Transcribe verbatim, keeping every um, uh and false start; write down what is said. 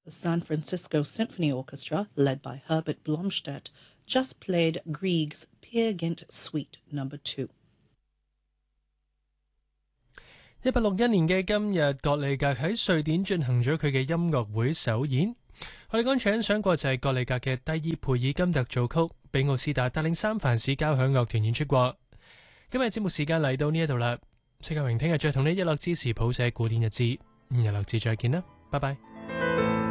The San Francisco Symphony Orchestra, led by Herbert Blomstedt, just played Grieg's Peer Gynt Suite Number Two。 一八六一年嘅今日，葛利格喺瑞典進行咗佢嘅音樂會首演。我哋剛才欣賞過就係葛利格嘅第二培爾金特組曲，俾奧斯達帶領三藩市交響樂團演出過。今日節目時間嚟到呢一度啦，冼國榮聽日再同你一樂之時譜寫古典日誌，日落志再見啦，拜拜。